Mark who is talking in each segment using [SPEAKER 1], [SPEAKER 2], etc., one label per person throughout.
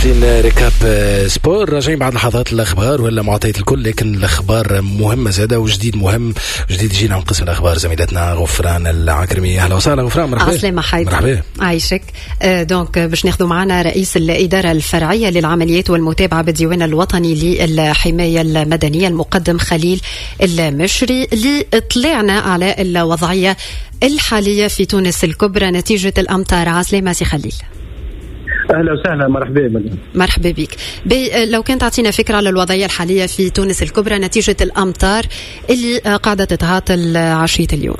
[SPEAKER 1] جاهزين ريكاب سبور، راجعين بعد لحظات الأخبار ولا معطيات الكل، لكن الأخبار مهمة زادة وجديد مهم جديد يجينا من قسم الأخبار زميلتنا غفران العكرمي. أهلا وسهلا غفران. مرحبا.
[SPEAKER 2] عسلامة حيدر.
[SPEAKER 1] مرحبا.
[SPEAKER 2] عايشك. دونك باش ناخذوا معنا رئيس الإدارة الفرعية للعمليات والمتابعة بالديوان الوطني للحماية المدنية المقدم خليل المشري، اللي طلعنا على الوضعية الحالية في تونس الكبرى نتيجة الأمطار. عسلامة سي خليل.
[SPEAKER 3] أهلا وسهلا. مرحبا.
[SPEAKER 2] مرحبا بك. لو كنت تعطينا فكرة على الوضعية الحالية في تونس الكبرى نتيجة الأمطار اللي قاعدة تتعاطل عشية اليوم.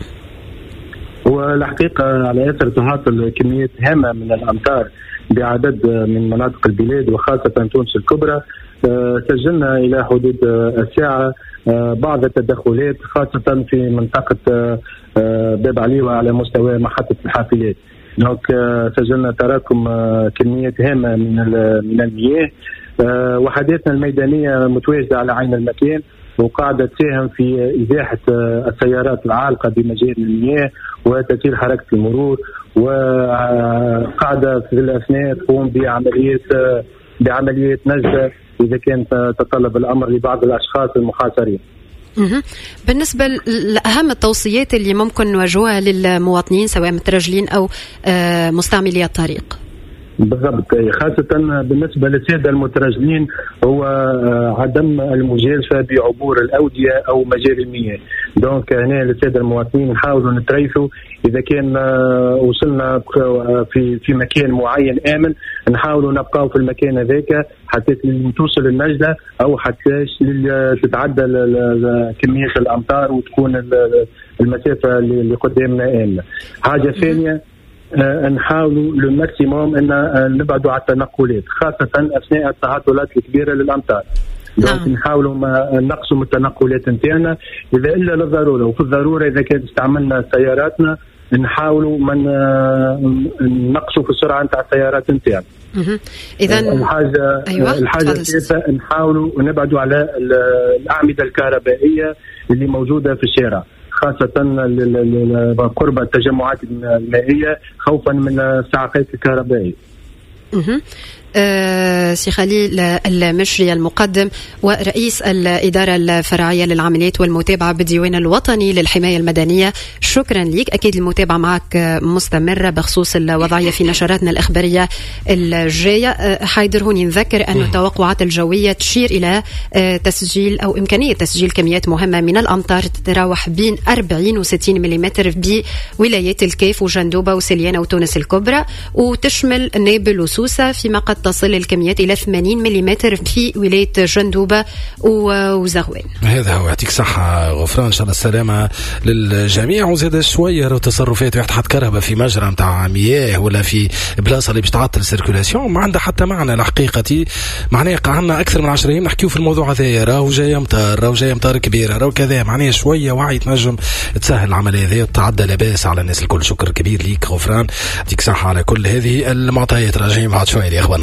[SPEAKER 3] والحقيقة على أثر تعاطل كميات هامة من الأمطار بعدد من مناطق البلاد وخاصة تونس الكبرى، سجلنا إلى حدود الساعة بعض التدخلات خاصة في منطقة باب عليوة على مستوى محطة الحافلات. دونك سجلنا تراكم كميات هامة من المياه، وحداتنا الميدانية متواجدة على عين المكان وقاعدة تساهم في إزاحة السيارات العالقة بمجاري المياه وتسهيل حركة المرور، وقاعدة في الأثناء تقوم بعمليات نجدة إذا كان تطلب الأمر لبعض الأشخاص المحاصرين.
[SPEAKER 2] بالنسبة لأهم التوصيات اللي ممكن نواجهها للمواطنين سواء مترجلين أو مستعملي الطريق.
[SPEAKER 3] بالضبط، خاصة بالنسبة للسادة المترجلين هو عدم المجازفة بعبور الأودية أو مجاري المياه. دونك هنا للسادة المواطنين نحاولوا نتريثوا إذا كان وصلنا في مكان معين آمن، نحاولوا نبقاو في المكان هذاك حتى توصل النجدة أو حتى تتعدى كمية الأمطار وتكون المسافة اللي قدامنا آمنة. حاجة ثانية، نحاولوا للماكسيموم ان نبعدوا على التنقلات خاصه اثناء التعاطلات الكبيره للامطار. دونك نحاولوا نقصوا من التنقلات نتاعنا اذا الا للضروره، وفي الضروره اذا كانت استعملنا سياراتنا نحاولوا نقصوا في السرعه نتاع السيارات نتاعنا.
[SPEAKER 2] اذا
[SPEAKER 3] الحاجه الثالثه نحاولوا نبعدوا على الاعمده الكهربائيه اللي موجوده في الشارع خاصة قرب التجمعات المائية خوفا من الصعقات الكهربائية.
[SPEAKER 2] سي خليل المشري المقدم ورئيس الإدارة الفرعية للعمليات والمتابعة بالديوان الوطني للحماية المدنية، شكرا لك. أكيد المتابعة معك مستمرة بخصوص الوضعية في نشراتنا الإخبارية الجاية. حيدر هوني نذكر أن التوقعات الجوية تشير إلى تسجيل أو إمكانية تسجيل كميات مهمة من الأمطار تتراوح بين 40 و 60 ملم بولايات الكيف وجندوبة وسليانة وتونس الكبرى، وتشمل نابل وسوسة، فيما قد تصل الكميات إلى 80 ملم في ولاية جندوبة وزغوان.
[SPEAKER 1] هذا هو. يعطيك صحة غفران، إن شاء الله السلامة للجميع. وزاد شوية تصرفات واحد حط كهرباء في مجرى متاع مياه ولا في بلاصة اللي باش تعطل السيركولاسيون ما عندها حتى معنى الحقيقة. معناها قعدنا أكثر من 10 أيام نحكيو في الموضوع هذا، راهو جاي أمطار كبيرة، راهو كذا. معناها شوية وعي تنجم تسهل العملية هذه وتعدى لباس على الناس الكل. شكر كبير ليك غفران، يعطيك صحة على كل هذه المعطيات. راجعين بعد شوية لأخبارنا.